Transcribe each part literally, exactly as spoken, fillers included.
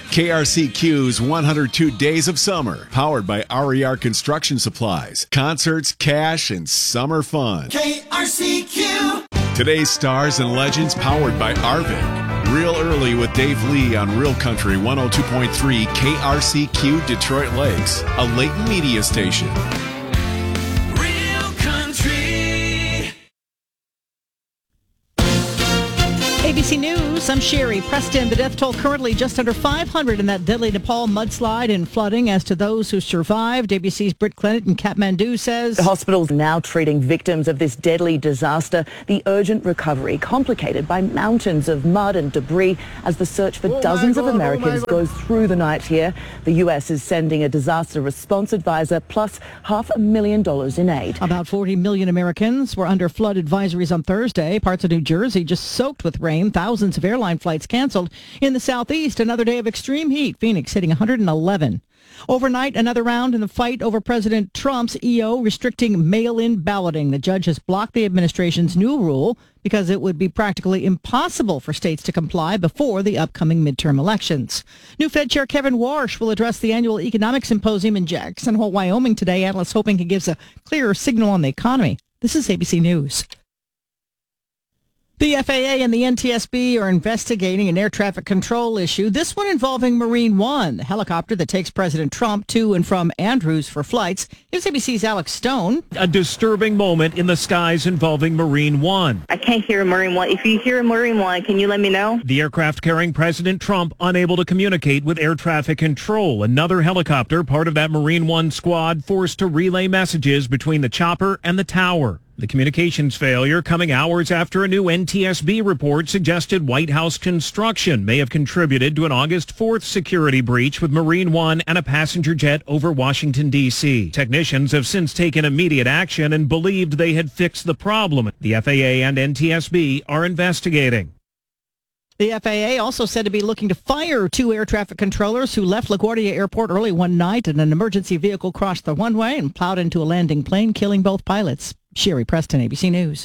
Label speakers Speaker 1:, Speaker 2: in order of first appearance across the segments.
Speaker 1: K R C Q's one hundred two Days of Summer, powered by R E R Construction Supplies. Concerts, cash, and summer fun.
Speaker 2: K R C Q.
Speaker 1: Today's stars and legends, powered by Arvin. Real Early with Dave Lee on Real Country one oh two point three K R C Q Detroit Lakes, a Leighton media station.
Speaker 2: Real Country.
Speaker 3: A B C News, I'm Sherry Preston. The death toll currently just under five hundred in that deadly Nepal mudslide and flooding. As to those who survived, A B C's Britt Clennett in Kathmandu says
Speaker 4: the hospital's now treating victims of this deadly disaster. The urgent recovery complicated by mountains of mud and debris as the search for
Speaker 5: oh
Speaker 4: dozens
Speaker 5: God,
Speaker 4: of Americans
Speaker 5: oh
Speaker 4: goes through the night here. The U S is sending a disaster response advisor plus half a million dollars in aid.
Speaker 3: About forty million Americans were under flood advisories on Thursday. Parts of New Jersey just soaked with rain. Thousands of airline flights canceled. In the southeast, another day of extreme heat. Phoenix hitting one hundred eleven. Overnight, another round in the fight over President Trump's E O restricting mail-in balloting. The judge has blocked the administration's new rule because it would be practically impossible for states to comply before the upcoming midterm elections. New Fed Chair Kevin Warsh will address the annual economic symposium in Jackson Hole, Wyoming today. Analysts hoping he gives a clearer signal on the economy. This is A B C News. The F A A and the N T S B are investigating an air traffic control issue, this one involving Marine One, the helicopter that takes President Trump to and from Andrews for flights. Here's A B C's Alex Stone.
Speaker 6: A disturbing moment in the skies involving Marine One.
Speaker 7: I can't hear Marine One. If you hear Marine One, can you let me know?
Speaker 6: The aircraft carrying President Trump unable to communicate with air traffic control. Another helicopter, part of that Marine One squad, forced to relay messages between the chopper and the tower. The communications failure coming hours after a new N T S B report suggested White House construction may have contributed to an August fourth security breach with Marine One and a passenger jet over Washington, D C Technicians have since taken immediate action and believed they had fixed the problem. The F A A and N T S B are investigating.
Speaker 3: The F A A also said to be looking to fire two air traffic controllers who left LaGuardia Airport early one night and an emergency vehicle crossed the runway and plowed into a landing plane, killing both pilots. Sherry Preston, A B C News.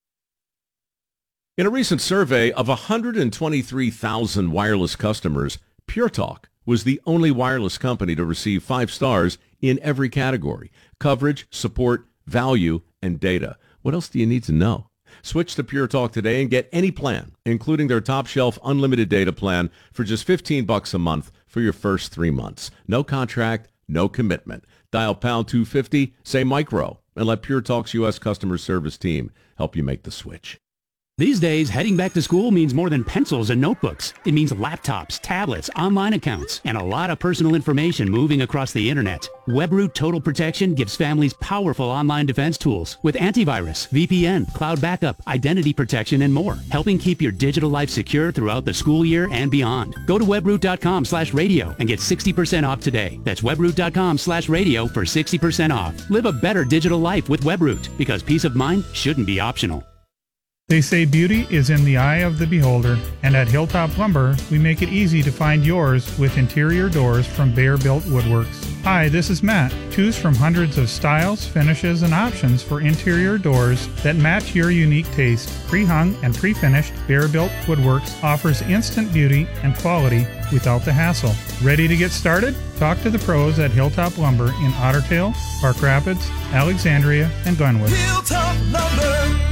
Speaker 8: In a recent survey of one hundred twenty-three thousand wireless customers, Pure Talk was the only wireless company to receive five stars in every category: coverage, support, value, and data. What else do you need to know? Switch to Pure Talk today and get any plan, including their top-shelf unlimited data plan, for just fifteen bucks a month for your first three months. No contract, no commitment. Dial pound two fifty, say micro, and let Pure Talk's U S customer service team help you make the switch.
Speaker 9: These days, heading back to school means more than pencils and notebooks. It means laptops, tablets, online accounts, and a lot of personal information moving across the internet. WebRoot Total Protection gives families powerful online defense tools with antivirus, V P N, cloud backup, identity protection, and more, helping keep your digital life secure throughout the school year and beyond. Go to webroot.com slash radio and get sixty percent off today. That's webroot.com slash radio for sixty percent off. Live a better digital life with WebRoot, because peace of mind shouldn't be optional.
Speaker 10: They say beauty is in the eye of the beholder, and at Hilltop Lumber, we make it easy to find yours with interior doors from Bear Built Woodworks. Hi, this is Matt. Choose from hundreds of styles, finishes, and options for interior doors that match your unique taste. Pre-hung and pre-finished, Bear Built Woodworks offers instant beauty and quality without the hassle. Ready to get started? Talk to the pros at Hilltop Lumber in Otter Tail, Park Rapids, Alexandria, and Glenwood.
Speaker 2: Hilltop Lumber.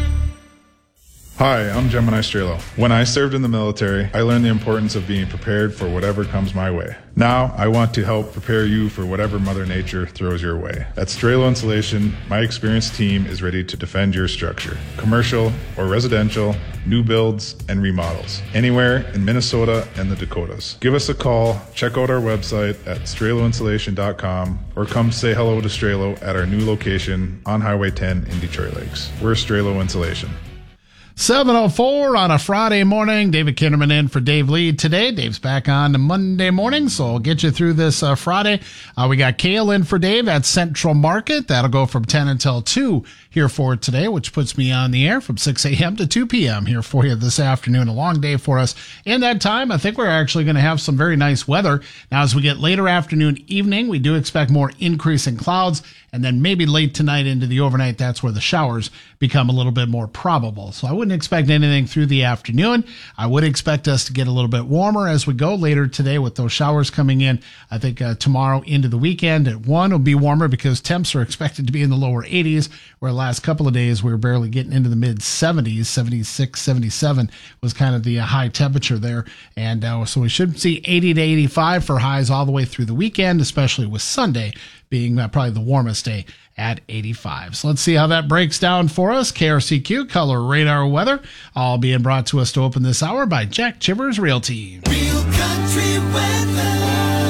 Speaker 11: Hi, I'm Gemini Strelo. When I served in the military, I learned the importance of being prepared for whatever comes my way. Now, I want to help prepare you for whatever Mother Nature throws your way. At Strelo Insulation, my experienced team is ready to defend your structure. Commercial or residential, new builds, and remodels. Anywhere in Minnesota and the Dakotas. Give us a call, check out our website at strelo insulation dot com, or come say hello to Strelo at our new location on Highway ten in Detroit Lakes. We're Strelo Insulation.
Speaker 5: seven oh four on a Friday morning. David Kinderman in for Dave Lee today. Dave's back on Monday morning, so I'll get you through this uh, Friday. Uh, we got Kale in for Dave at Central Market. That'll go from ten until two here for today, which puts me on the air from six a.m. to two p.m. here for you this afternoon. A long day for us. In that time, I think we're actually going to have some very nice weather. Now, as we get later afternoon, evening, we do expect more increasing clouds. And then maybe late tonight into the overnight, that's where the showers become a little bit more probable. So I wouldn't wouldn't expect anything through the afternoon. I would expect us to get a little bit warmer as we go later today with those showers coming in. I think uh, tomorrow into the weekend at one will be warmer because temps are expected to be in the lower eighties, where the last couple of days we were barely getting into the mid seventies. seventy-six, seventy-seven was kind of the uh, high temperature there. And uh, so we should see eighty to eighty-five for highs all the way through the weekend, especially with Sunday being uh, probably the warmest day at eighty-five. So let's see how that breaks down for us. K R C Q Color Radar Weather, all being brought to us to open this hour by Jack Chivers Realty.
Speaker 2: Real country weather.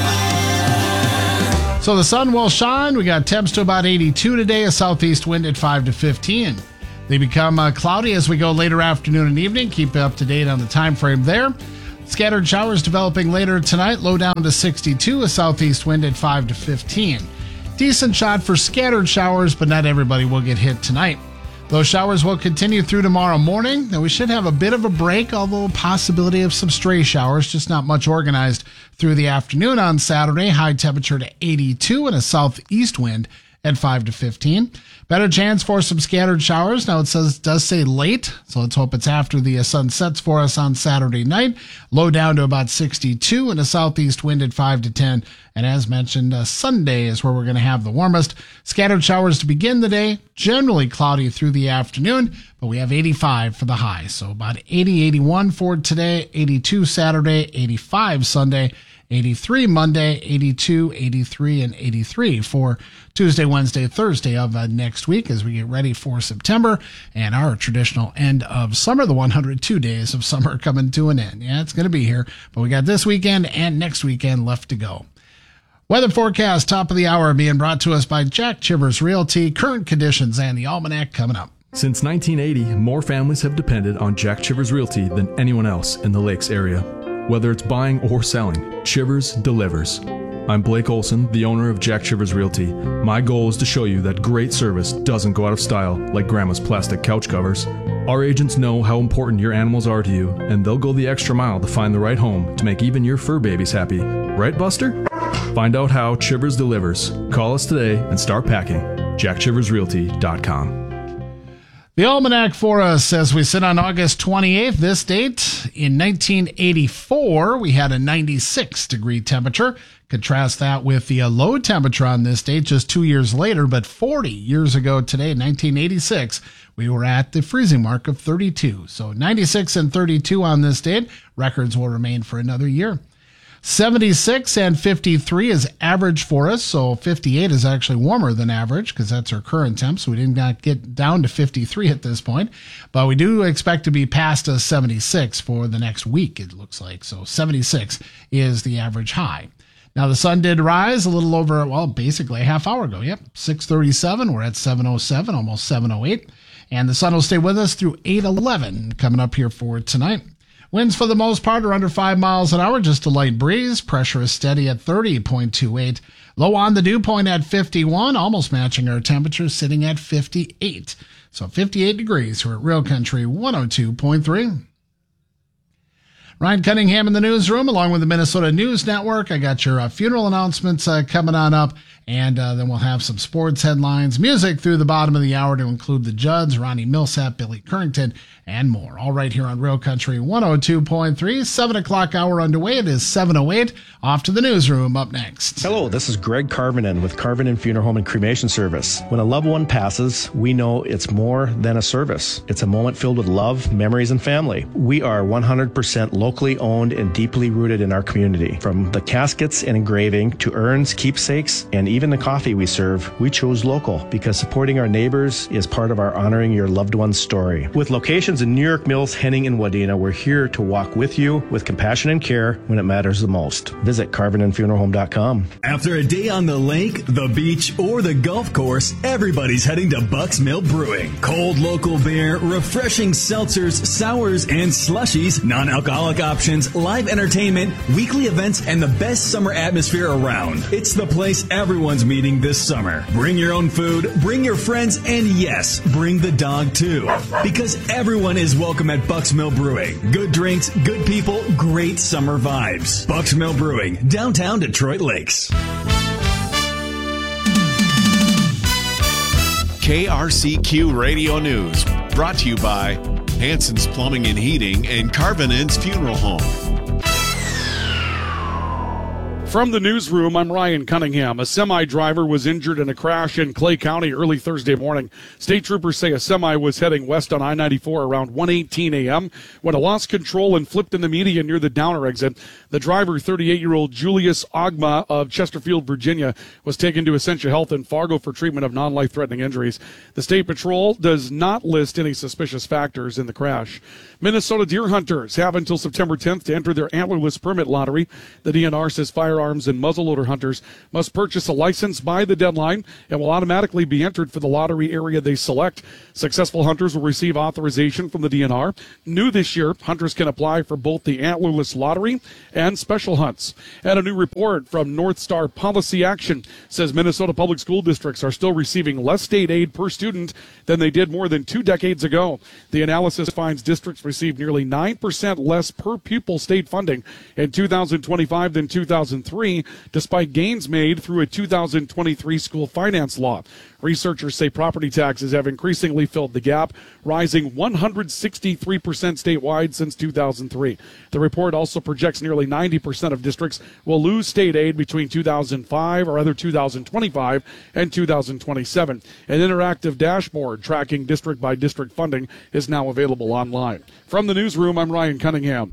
Speaker 5: So the sun will shine. We got temps to about eighty-two today, a southeast wind at five to fifteen. They become uh, cloudy as we go later afternoon and evening. Keep up to date on the time frame there. Scattered showers developing later tonight, low down to sixty-two, a southeast wind at five to fifteen. Decent shot for scattered showers, but not everybody will get hit tonight. Those showers will continue through tomorrow morning. Now we should have a bit of a break, although possibility of some stray showers, just not much organized through the afternoon on Saturday. High temperature to eighty-two and a southeast wind at five to fifteen. Better chance for some scattered showers. Now it says does say late, so let's hope it's after the sun sets for us on Saturday night. Low down to about sixty-two and a southeast wind at five to ten. And as mentioned, uh, Sunday is where we're going to have the warmest. Scattered showers to begin the day, generally cloudy through the afternoon, but we have eighty-five for the high. So about eighty, eighty-one for today, eighty-two Saturday, eighty-five Sunday, eighty-three Monday, eighty-two, eighty-three, and eighty-three for Tuesday, Wednesday, Thursday of uh, next week as we get ready for September and our traditional end of summer, the one hundred two days of summer coming to an end. Yeah, it's going to be here, but we got this weekend and next weekend left to go. Weather forecast, top of the hour, being brought to us by Jack Chivers Realty. Current conditions and the almanac coming up.
Speaker 12: Since nineteen eighty, more families have depended on Jack Chivers Realty than anyone else in the Lakes area. Whether it's buying or selling, Chivers delivers. I'm Blake Olson, the owner of Jack Chivers Realty. My goal is to show you that great service doesn't go out of style like Grandma's plastic couch covers. Our agents know how important your animals are to you, and they'll go the extra mile to find the right home to make even your fur babies happy. Right, Buster? Find out how Chivers delivers. Call us today and start packing. jack chivers realty dot com.
Speaker 5: The almanac for us as we sit on August twenty-eighth. This date in nineteen eighty-four, we had a ninety-six degree temperature. Contrast that with the uh, low temperature on this date just two years later, but forty years ago today, nineteen eighty-six, we were at the freezing mark of thirty-two. So ninety-six and thirty-two on this date. Records will remain for another year. seventy-six and fifty-three is average for us, so fifty-eight is actually warmer than average because that's our current temp, so we did not get down to fifty-three at this point, but we do expect to be past a seventy-six for the next week, it looks like, so seventy-six is the average high. Now the sun did rise a little over, well, basically a half hour ago, yep, six thirty-seven, we're at seven oh seven, almost seven oh eight, and the sun will stay with us through eight eleven coming up here for tonight. Winds for the most part are under five miles an hour, just a light breeze. Pressure is steady at thirty point two eight. Low on the dew point at fifty-one, almost matching our temperature, sitting at fifty-eight. So fifty-eight degrees. We're at Real Country one oh two point three. Ryan Cunningham in the newsroom, along with the Minnesota News Network. I got your uh, funeral announcements uh, coming on up, and uh, then we'll have some sports headlines, music through the bottom of the hour to include the Judds, Ronnie Millsap, Billy Currington, and more. All right here on Real Country one oh two point three, seven o'clock hour underway. It is seven oh eight. Off to the newsroom up next.
Speaker 13: Hello, this is Greg Carvinen with Carvinen Funeral Home and Cremation Service. When a loved one passes, we know it's more than a service. It's a moment filled with love, memories, and family. We are one hundred percent locally owned and deeply rooted in our community. From the caskets and engraving to urns, keepsakes, and even the coffee we serve, we chose local because supporting our neighbors is part of our honoring your loved one's story. With locations in New York Mills, Henning, and Wadena, we're here to walk with you with compassion and care when it matters the most. Visit carvinen funeral home dot com.
Speaker 14: After a day on the lake, the beach, or the golf course, everybody's heading to Buck's Mill Brewing. Cold local beer, refreshing seltzers, sours, and slushies, non-alcoholic options, live entertainment, weekly events, and the best summer atmosphere around. It's the place everyone's meeting this summer. Bring your own food, bring your friends, and yes, bring the dog too. Because everyone is welcome at Buck's Mill Brewing. Good drinks, good people, great summer vibes. Buck's Mill Brewing, downtown Detroit Lakes.
Speaker 1: K R C Q Radio News, brought to you by Hanson's Plumbing and Heating, and Carvinen's Funeral Home.
Speaker 15: From the newsroom, I'm Ryan Cunningham. A semi driver was injured in a crash in Clay County early Thursday morning. State troopers say a semi was heading west on I ninety-four around one eighteen a.m. when it lost control and flipped in the median near the Downer exit. The driver, thirty-eight-year-old Julius Ogma of Chesterfield, Virginia, was taken to Essentia Health in Fargo for treatment of non-life-threatening injuries. The State Patrol does not list any suspicious factors in the crash. Minnesota deer hunters have until September tenth to enter their antlerless permit lottery. The D N R says firearms and muzzleloader hunters must purchase a license by the deadline and will automatically be entered for the lottery area they select. Successful hunters will receive authorization from the D N R. New this year, hunters can apply for both the antlerless lottery and special hunts. And a new report from North Star Policy Action says Minnesota public school districts are still receiving less state aid per student than they did more than two decades ago. The analysis finds districts received nearly nine percent less per pupil state funding in two thousand twenty-five than two thousand three, despite gains made through a two thousand twenty-three school finance law. Researchers say property taxes have increasingly filled the gap, rising one hundred sixty-three percent statewide since two thousand three. The report also projects nearly ninety percent of districts will lose state aid between two thousand five, or rather two thousand twenty-five, and two thousand twenty-seven. An interactive dashboard tracking district-by-district funding is now available online. From the newsroom, I'm Ryan Cunningham.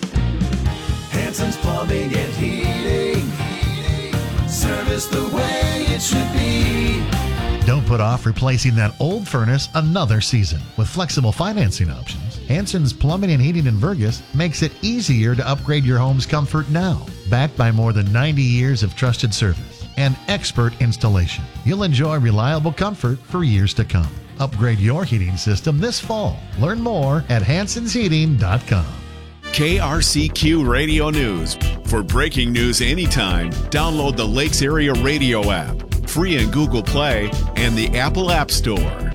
Speaker 2: Hanson's Plumbing and Heating. Service the way it should be.
Speaker 16: Don't put off replacing that old furnace another season. With flexible financing options, Hanson's Plumbing and Heating in Vergas makes it easier to upgrade your home's comfort now. Backed by more than ninety years of trusted service and expert installation, you'll enjoy reliable comfort for years to come. Upgrade your heating system this fall. Learn more at hansons heating dot com.
Speaker 1: K R C Q Radio News. For breaking news anytime, download the Lakes Area Radio app, free in Google Play and the Apple App Store.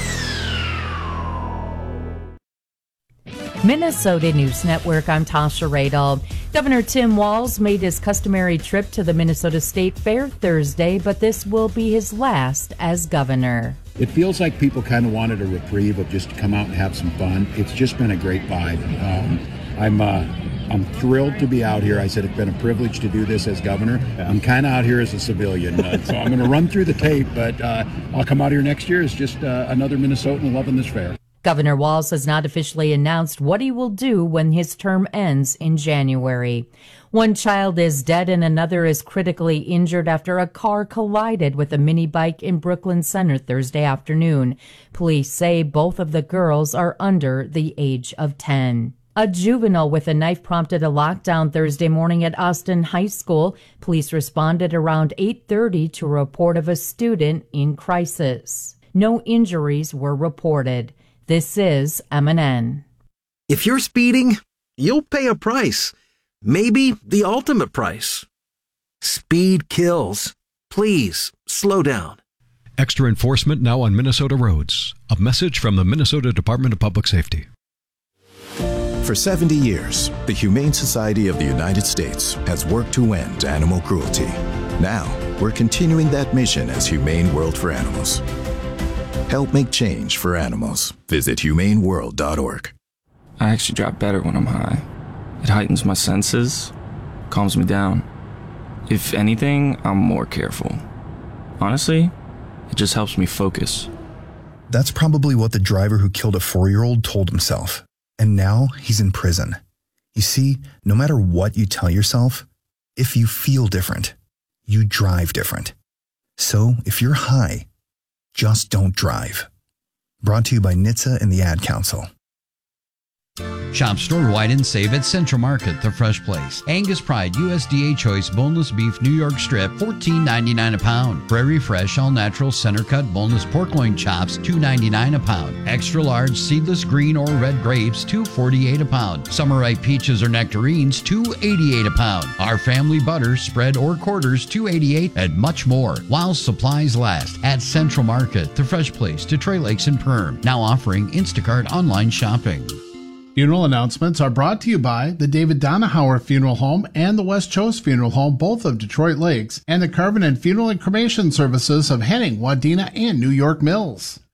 Speaker 17: Minnesota News Network, I'm Tasha Radel. Governor Tim Walz made his customary trip to the Minnesota State Fair Thursday, but this will be his last as governor.
Speaker 18: It feels like people kind of wanted a reprieve of just to come out and have some fun. It's just been a great vibe. Um, I'm uh, I'm thrilled to be out here. I said it's been a privilege to do this as governor. I'm kind of out here as a civilian, uh, so I'm going to run through the tape, but uh, I'll come out here next year as just uh, another Minnesotan loving this fair.
Speaker 17: Governor Walz has not officially announced what he will do when his term ends in January. One child is dead and another is critically injured after a car collided with a mini bike in Brooklyn Center Thursday afternoon. Police say both of the girls are under the age of ten. A juvenile with a knife prompted a lockdown Thursday morning at Austin High School. Police responded around eight thirty to a report of a student in crisis. No injuries were reported. This is M N N.
Speaker 19: If you're speeding, you'll pay a price. Maybe the ultimate price. Speed kills. Please, slow down.
Speaker 20: Extra enforcement now on Minnesota roads. A message from the Minnesota Department of Public Safety.
Speaker 21: For seventy years, the Humane Society of the United States has worked to end animal cruelty. Now, we're continuing that mission as Humane World for Animals. Help make change for animals. Visit humane world dot org.
Speaker 22: I actually drive better when I'm high. It heightens my senses, calms me down. If anything, I'm more careful. Honestly, it just helps me focus.
Speaker 23: That's probably what the driver who killed a four-year-old told himself. And now he's in prison. You see, no matter what you tell yourself, if you feel different, you drive different. So if you're high, just don't drive. Brought to you by N H T S A and the Ad Council.
Speaker 24: Shop store-wide and save at Central Market, the fresh place. Angus Pride U S D A Choice Boneless Beef New York Strip, fourteen ninety-nine a pound. Prairie Fresh All Natural Center Cut Boneless Pork Loin Chops, two ninety-nine a pound. Extra large seedless green or red grapes, two forty-eight a pound. Summer ripe peaches or nectarines, two eighty-eight a pound. Our family butter, spread or quarters, two eighty-eight, and much more. While supplies last at Central Market, the fresh place, Detroit Lakes and Perm. Now offering Instacart online shopping.
Speaker 5: Funeral announcements are brought to you by the David Donahauer Funeral Home and the West Chose Funeral Home, both of Detroit Lakes, and the Carvinent Funeral and Cremation Services of Henning, Wadena, and New York Mills.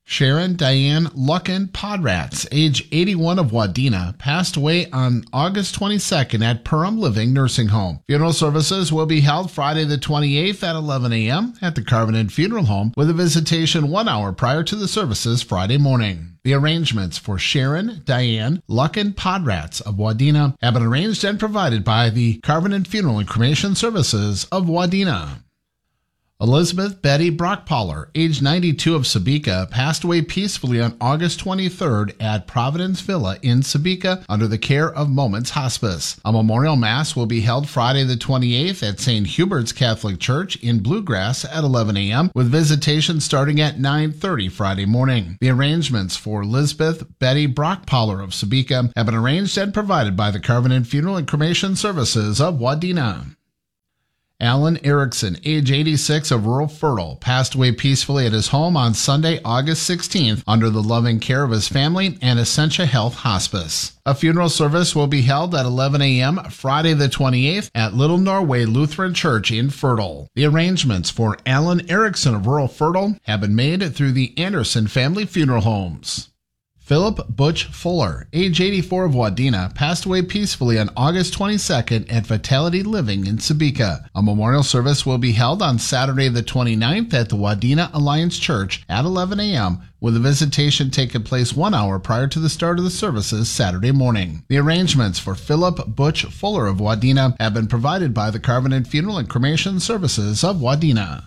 Speaker 5: Sharon Diane Lucken Podratz, age eighty-one, of Wadena, passed away on August twenty-second at Perham Living Nursing Home. Funeral services will be held Friday the twenty-eighth at eleven a.m. at the Carvenet Funeral Home, with a visitation one hour prior to the services Friday morning. The arrangements for Sharon Diane Lucken Podratz of Wadena have been arranged and provided by the Carvenet Funeral and Cremation Services of Wadena. Elizabeth Betty Brockpoller, age ninety-two, of Sebeka, passed away peacefully on August twenty-third at Providence Villa in Sebeka under the care of Moments Hospice. A memorial mass will be held Friday the twenty-eighth at Saint Hubert's Catholic Church in Bluegrass at eleven a.m. with visitation starting at nine thirty Friday morning. The arrangements for Elizabeth Betty Brockpoller of Sebeka have been arranged and provided by the Carvenet Funeral and Cremation Services of Wadena. Alan Erickson, age eighty-six, of rural Fertile, passed away peacefully at his home on Sunday, August sixteenth, under the loving care of his family and Essentia Health Hospice. A funeral service will be held at eleven a.m. Friday the twenty-eighth at Little Norway Lutheran Church in Fertile. The arrangements for Alan Erickson of rural Fertile have been made through the Anderson Family Funeral Homes. Philip Butch Fuller, age eighty-four, of Wadena, passed away peacefully on August twenty-second at Vitality Living in Sebeka. A memorial service will be held on Saturday the twenty-ninth at the Wadena Alliance Church at eleven a.m., with a visitation taking place one hour prior to the start of the services Saturday morning. The arrangements for Philip Butch Fuller of Wadena have been provided by the Carvenet Funeral and Cremation Services of Wadena.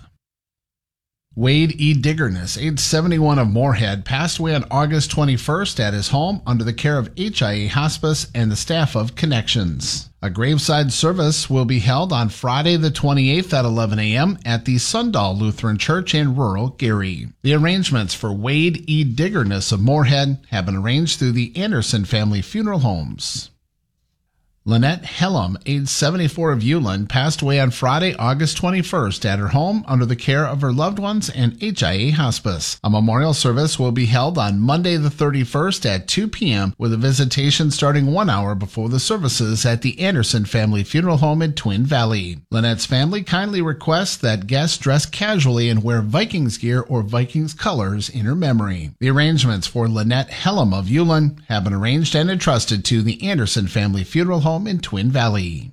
Speaker 5: Wade E. Diggerness, age seventy-one, of Moorhead, passed away on August twenty-first at his home under the care of H I A Hospice and the staff of Connections. A graveside service will be held on Friday the twenty-eighth at eleven a.m. at the Sundahl Lutheran Church in rural Gary. The arrangements for Wade E. Diggerness of Moorhead have been arranged through the Anderson Family Funeral Homes. Lynette Hellam, age seventy-four, of Uland, passed away on Friday, August twenty-first at her home under the care of her loved ones and H I A Hospice. A memorial service will be held on Monday the thirty-first at two p.m. with a visitation starting one hour before the services at the Anderson Family Funeral Home in Twin Valley. Lynette's family kindly requests that guests dress casually and wear Vikings gear or Vikings colors in her memory. The arrangements for Lynette Hellam of Uland have been arranged and entrusted to the Anderson Family Funeral Home in Twin Valley.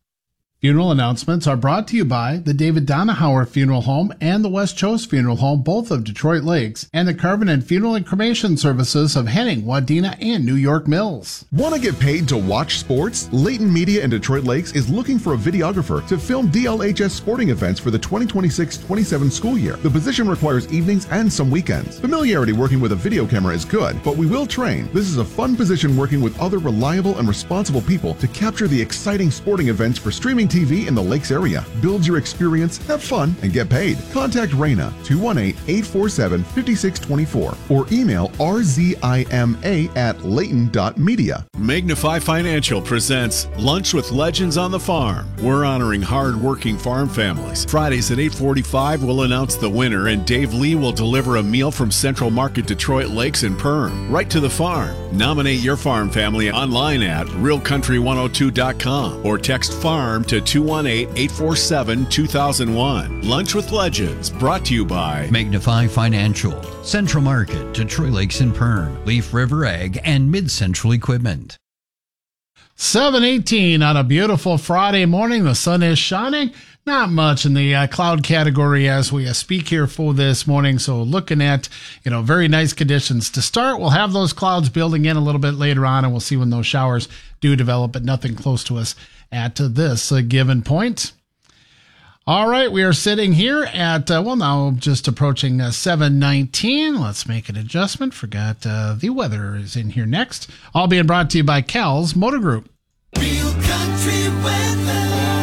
Speaker 5: Funeral announcements are brought to you by the David Donahauer Funeral Home and the West Chose Funeral Home, both of Detroit Lakes, and the Carvenet Funeral and Cremation Services of Henning, Wadena, and New York Mills.
Speaker 3: Want to get paid to watch sports? Layton Media in Detroit Lakes is looking for a videographer to film D L H S sporting events for the twenty twenty-six twenty-seven school year. The position requires evenings and some weekends. Familiarity working with a video camera is good, but we will train. This is a fun position working with other reliable and responsible people to capture the exciting sporting events for streaming T V in the Lakes area. Build your experience, have fun, and get paid. Contact Raina, two one eight, eight four seven, five six two four, or email r z i m a at layton dot media.
Speaker 1: Magnify Financial presents Lunch with Legends on the Farm. We're honoring hard-working farm families. Fridays at eight forty-five, we'll announce the winner, and Dave Lee will deliver a meal from Central Market Detroit Lakes and Perm, right to the farm. Nominate your farm family online at real country one oh two dot com or text FARM to two one eight, eight four seven, two thousand one. Lunch with Legends, brought to you by
Speaker 24: Magnify Financial, Central Market, Detroit Lakes and Perm, Leaf River Ag, and Mid Central Equipment.
Speaker 5: seven eighteen on a beautiful Friday morning. The sun is shining. Not much in the uh, cloud category as we uh, speak here for this morning. So looking at, you know, very nice conditions to start. We'll have those clouds building in a little bit later on, and we'll see when those showers do develop, but nothing close to us at this uh, given point. All right, we are sitting here at, uh, well, now just approaching uh, seven nineteen. Let's make an adjustment. Forgot uh, the weather is in here next. All being brought to you by Cal's Motor Group.
Speaker 2: Real country weather.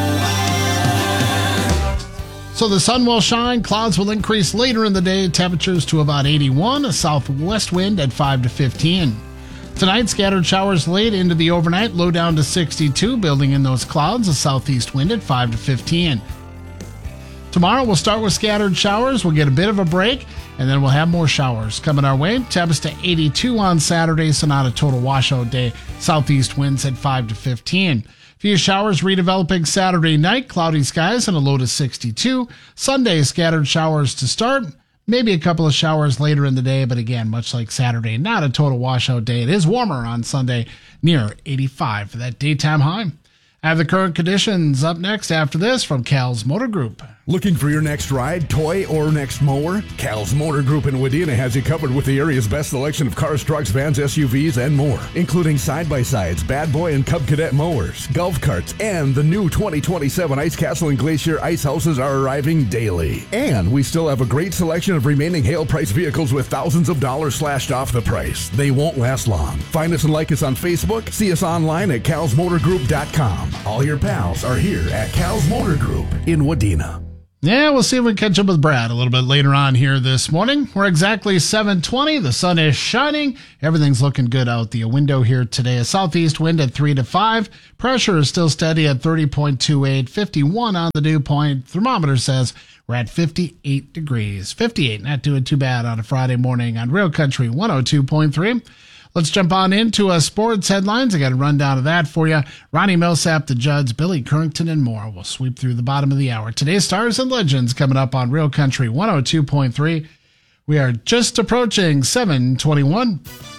Speaker 5: So the sun will shine, clouds will increase later in the day, temperatures to about eighty-one, a southwest wind at five to fifteen. Tonight, scattered showers late into the overnight, low down to sixty-two, building in those clouds, a southeast wind at five to fifteen. Tomorrow, we'll start with scattered showers, we'll get a bit of a break, and then we'll have more showers coming our way. Temps to eighty-two on Saturday, so not a total washout day. Southeast winds at five to fifteen. Few showers redeveloping Saturday night, cloudy skies and a low to sixty-two. Sunday, scattered showers to start. Maybe a couple of showers later in the day, but again, much like Saturday, not a total washout day. It is warmer on Sunday, near eighty-five for that daytime high. I have the current conditions up next after this from Cal's Motor Group.
Speaker 4: Looking for your next ride, toy, or next mower? Cal's Motor Group in Wadena has you covered with the area's best selection of cars, trucks, vans, S U Vs, and more, including side-by-sides, Bad Boy and Cub Cadet mowers, golf carts, and the new twenty twenty-seven Ice Castle and Glacier ice houses are arriving daily. And we still have a great selection of remaining hail price vehicles with thousands of dollars slashed off the price. They won't last long. Find us and like us on Facebook. See us online at cals motor group dot com. All your pals are here at Cal's Motor Group in Wadena.
Speaker 5: Yeah, we'll see if we can catch up with Brad a little bit later on here this morning. We're exactly seven twenty. The sun is shining. Everything's looking good out the window here today. A southeast wind at three to five. Pressure is still steady at thirty point two eight. fifty-one on the dew point. Thermometer says we're at fifty-eight degrees. fifty-eight, not doing too bad on a Friday morning on Real Country one oh two point three. Let's jump on into uh, sports headlines. I got a rundown of that for you. Ronnie Millsap, the Judds, Billy Currington, and more. We'll sweep through the bottom of the hour. Today's Stars and Legends coming up on Real Country one oh two point three. We are just approaching seven twenty-one.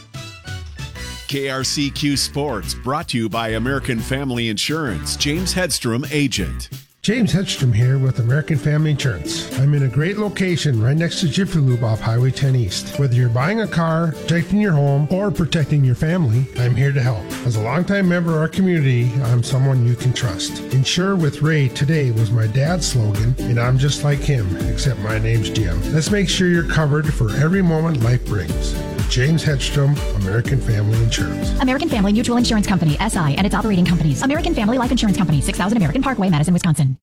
Speaker 1: K R C Q Sports, brought to you by American Family Insurance. James Hedstrom, agent.
Speaker 6: James Hedstrom here with American Family Insurance. I'm in a great location right next to Jiffy Lube off Highway ten East. Whether you're buying a car, protecting your home, or protecting your family, I'm here to help. As a longtime member of our community, I'm someone you can trust. Insure with Ray today was my dad's slogan, and I'm just like him, except my name's Jim. Let's make sure you're covered for every moment life brings. James Hedstrom, American Family Insurance.
Speaker 7: American Family Mutual Insurance Company, S I, and its operating companies. American Family Life Insurance Company, six thousand American Parkway, Madison, Wisconsin.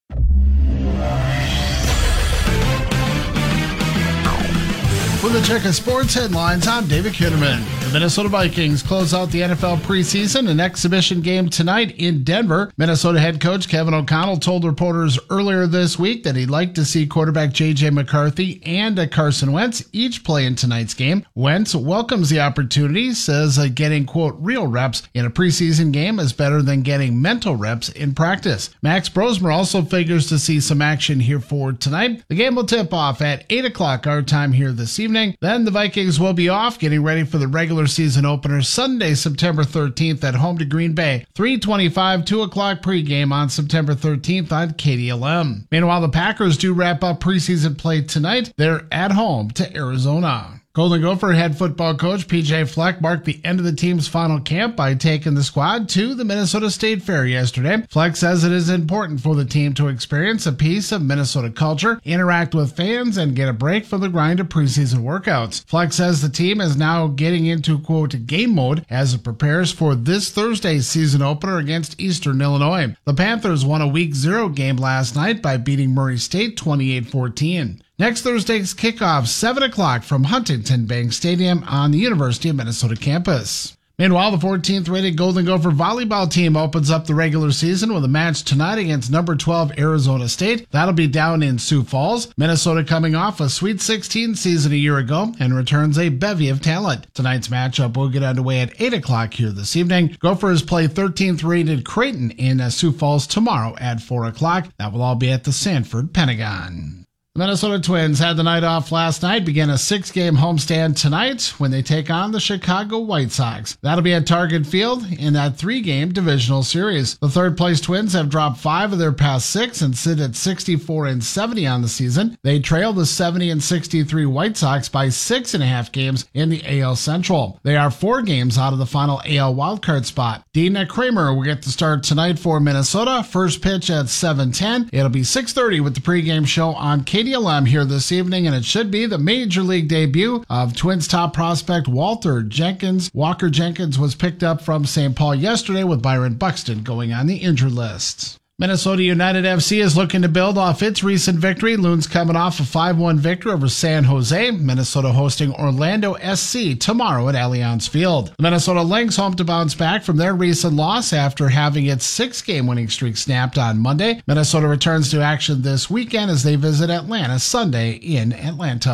Speaker 5: For the check of sports headlines, I'm David Kitterman. The Minnesota Vikings close out the N F L preseason. An exhibition game tonight in Denver. Minnesota head coach Kevin O'Connell told reporters earlier this week that he'd like to see quarterback J J McCarthy and Carson Wentz each play in tonight's game. Wentz welcomes the opportunity, says uh, getting, quote, real reps in a preseason game is better than getting mental reps in practice. Max Brosmer also figures to see some action here for tonight. The game will tip off at eight o'clock our time here this evening. Then the Vikings will be off, getting ready for the regular season opener Sunday, September thirteenth at home to Green Bay. three twenty-five, two o'clock pregame on September thirteenth on K D L M. Meanwhile, the Packers do wrap up preseason play tonight. They're at home to Arizona. Golden Gopher head football coach P J Fleck marked the end of the team's final camp by taking the squad to the Minnesota State Fair yesterday. Fleck says it is important for the team to experience a piece of Minnesota culture, interact with fans, and get a break from the grind of preseason workouts. Fleck says the team is now getting into, quote, game mode as it prepares for this Thursday's season opener against Eastern Illinois. The Panthers won a week zero game last night by beating Murray State twenty-eight fourteen. Next Thursday's kickoff, seven o'clock from Huntington Bank Stadium on the University of Minnesota campus. Meanwhile, the fourteenth rated Golden Gopher volleyball team opens up the regular season with a match tonight against number twelve Arizona State. That'll be down in Sioux Falls. Minnesota coming off a Sweet sixteen season a year ago and returns a bevy of talent. Tonight's matchup will get underway at eight o'clock here this evening. Gophers play thirteenth rated Creighton in uh, Sioux Falls tomorrow at four o'clock. That will all be at the Sanford Pentagon. The Minnesota Twins had the night off last night, begin a six-game homestand tonight when they take on the Chicago White Sox. That'll be at Target Field in that three-game divisional series. The third-place Twins have dropped five of their past six and sit at sixty-four and seventy on the season. They trail the seventy and sixty-three White Sox by six and a half games in the A L Central. They are four games out of the final A L wildcard spot. Dina Kramer will get to start tonight for Minnesota. First pitch at seven ten. It'll be six thirty with the pregame show on K D L M here this evening, and it should be the major league debut of Twins top prospect Walter Jenkins. Walker Jenkins was picked up from Saint Paul yesterday with Byron Buxton going on the injured list. Minnesota United F C is looking to build off its recent victory. Loons coming off a five one victory over San Jose. Minnesota hosting Orlando S C tomorrow at Allianz Field. The Minnesota Lynx home to bounce back from their recent loss after having its six-game winning streak snapped on Monday. Minnesota returns to action this weekend as they visit Atlanta Sunday in Atlanta.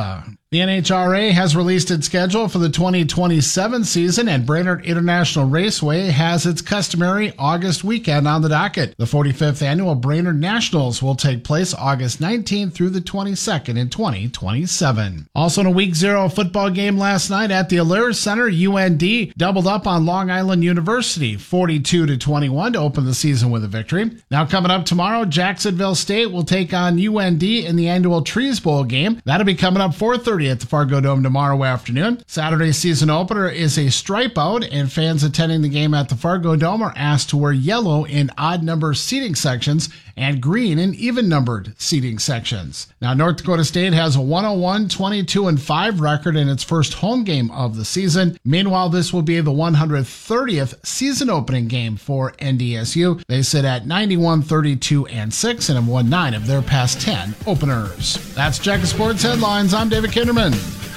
Speaker 5: The N H R A has released its schedule for the twenty twenty-seven season, and Brainerd International Raceway has its customary August weekend on the docket. The forty-fifth annual Brainerd Nationals will take place August nineteenth through the twenty-second in twenty twenty-seven. Also in a week zero football game last night at the Allure Center, U N D doubled up on Long Island University, forty-two to twenty-one to open the season with a victory. Now coming up tomorrow, Jacksonville State will take on U N D in the annual Trees Bowl game. That'll be coming up four thirty at the Fargo Dome tomorrow afternoon. Saturday's season opener is a stripe out, and fans attending the game at the Fargo Dome are asked to wear yellow in odd number seating sections and green in even numbered seating sections. Now North Dakota State has a one oh one, twenty-two and five record in its first home game of the season. Meanwhile, this will be the one hundred thirtieth season opening game for N D S U. They sit at ninety-one, thirty-two and six and have won nine of their past ten openers. That's Jack of Sports Headlines. I'm David Kinderman.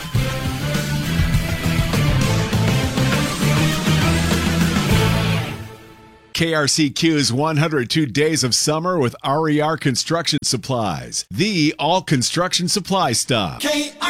Speaker 1: K R C Q's one hundred two Days of Summer with R E R Construction Supplies, the all construction supply stop.
Speaker 2: K R